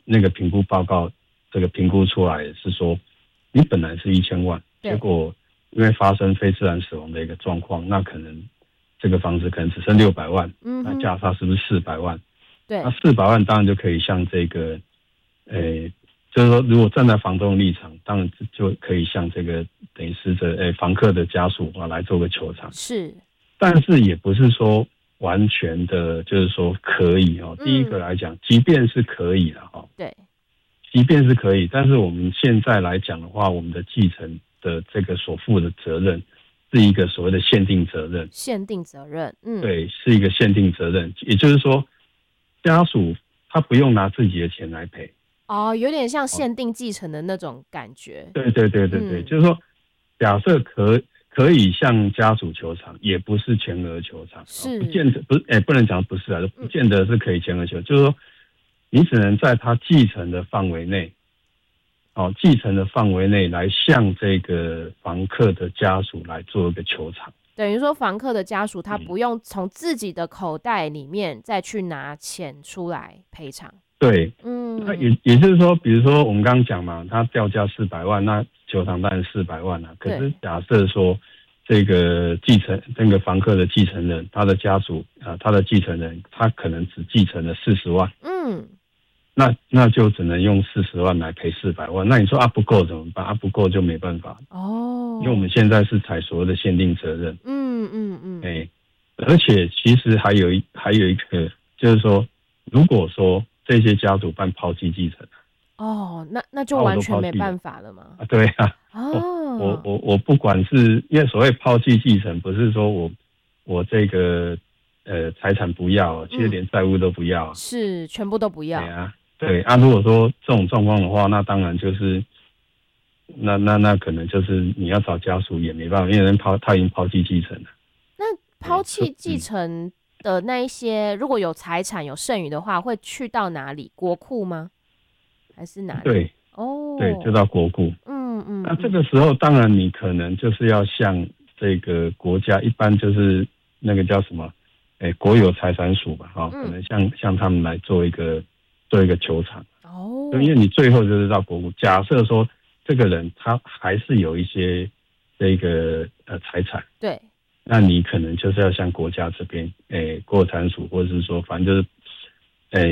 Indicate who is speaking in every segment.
Speaker 1: 那个评估报告，这个评估出来是说，你本来是1000万，结果因为发生非自然死亡的一个状况，那可能这个房子可能只剩600万，那价差是不是400万？
Speaker 2: 对，
Speaker 1: 那400万当然就可以向这个，就是说，如果站在房东的立场，当然就可以向这个等于是房客的家属来做个求偿。
Speaker 2: 是，
Speaker 1: 但是也不是说完全的，就是说可以哦。第一个来讲，即便是可以了哈，
Speaker 2: 对，
Speaker 1: 即便是可以，但是我们现在来讲的话，我们的继承的这个所负的责任是一个所谓的限定责任。
Speaker 2: 限定责任，
Speaker 1: 对，是一个限定责任，也就是说，家属他不用拿自己的钱来赔。
Speaker 2: 哦，有点像限定继承的那种感觉。
Speaker 1: 对，就是说，假设可以向家属求偿，也不是全额求偿，
Speaker 2: 是
Speaker 1: 不见得不是，不能讲不是啊，不见得是可以全额求偿，就是说，你只能在他继承的范围内，继承的范围内来向这个房客的家属来做一个求偿。
Speaker 2: 等于说，房客的家属他不用从自己的口袋里面再去拿钱出来赔偿。
Speaker 1: 对，那也就是说，比如说我们刚刚讲嘛，他掉价400万，那求偿当然400万啊。可是假设说这个那个房客的继承人，他的家属他的继承人，他可能只继承了40万，那就只能用40万来赔400万。那你说不够怎么办？不够就没办法哦，因为我们现在是采所谓的限定责任。而且其实还有一个，就是说，如果说这些家属办抛弃继承，
Speaker 2: 那就完全没办法了吗？
Speaker 1: 对啊，我不管是因为所谓抛弃继承，不是说我这个财产不要，其实连债务都不要，
Speaker 2: 是全部都不要。
Speaker 1: 对啊，如果说这种状况的话，那当然就是那可能就是你要找家属也没办法，因为他已经抛弃继承了。
Speaker 2: 那抛弃继承的那一些，如果有财产有剩余的话，会去到哪里？国库吗？还是哪里？
Speaker 1: 对，对，就到国库。那这个时候，当然你可能就是要向这个国家，一般就是那个叫什么，国有财产署吧，可能向他们来做一个求偿。因为你最后就是到国库。假设说这个人他还是有一些这个财产，
Speaker 2: 对。
Speaker 1: 那你可能就是要向国家这边，国有财产署，或者是说，反正就是，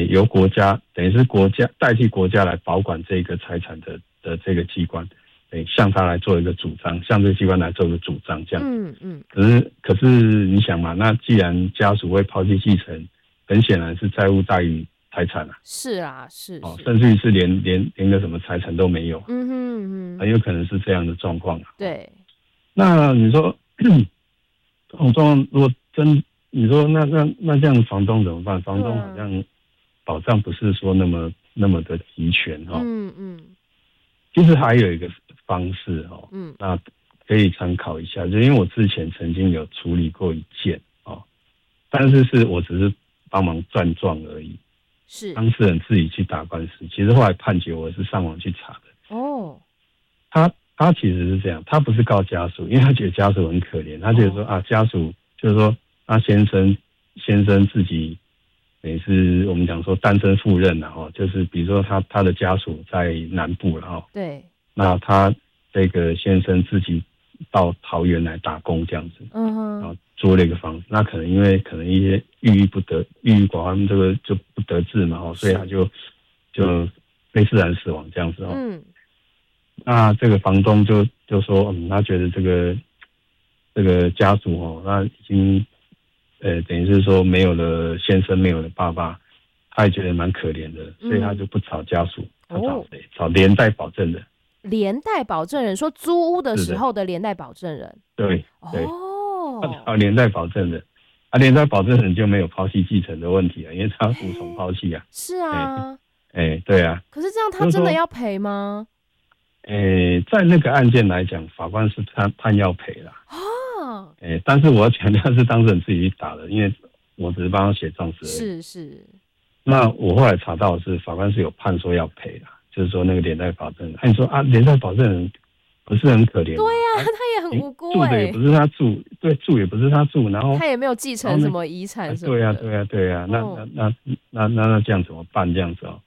Speaker 1: 由国家，等于是国家代替国家来保管这个财产的这个机关，向他来做一个主张，向这个机关来做一个主张，这样。可是你想嘛，那既然家属会抛弃继承，很显然是债务大于财产啊。
Speaker 2: 是啊，是。
Speaker 1: 甚至于是连个什么财产都没有。很有可能是这样的状况。
Speaker 2: 对。
Speaker 1: 那你说。这种状况，如果你说那这样房东怎么办？房东好像保障不是说那么的齐全哈。其实还有一个方式哈，那可以参考一下，就因为我之前曾经有处理过一件但是我只是帮忙撰状而已，
Speaker 2: 是
Speaker 1: 当事人自己去打官司。其实后来判决我是上网去查的。他其实是这样，他不是告家属，因为他觉得家属很可怜，他觉得说家属就是说先生自己也是我们讲说单身赴任就是比如说他的家属在南部了
Speaker 2: 对，
Speaker 1: 那他这个先生自己到桃园来打工这样子，然后租了一个房子，那可能因为一些郁郁寡欢，这个就不得志嘛所以他就非自然死亡这样子那这个房东就说，他觉得这个家属那已经等于是说没有了先生，没有了爸爸，他也觉得蛮可怜的，所以他就不找家属，他找谁？找连带保证人。
Speaker 2: 连带保证人，说租屋的时候的连带保证人。
Speaker 1: 对，他找连带保证人，连带保证人就没有抛弃继承的问题了，因为他无从抛弃啊。
Speaker 2: 是啊。
Speaker 1: 对啊。
Speaker 2: 可是这样他真的要赔吗？
Speaker 1: 在那个案件来讲，法官是判要赔啦。但是我要强调是当事人自己去打的，因为我只是帮他写状纸而已。是。那我后来查到是法官是有判说要赔啦，就是说那个连带保证人。你说连带保证人不是很可怜吗？
Speaker 2: 对啊，他也很无辜
Speaker 1: 住的也不是他住，对，住也不是他住，然后
Speaker 2: 他也没有继承什么遗产什么的。
Speaker 1: 对啊。那这样怎么办？这样子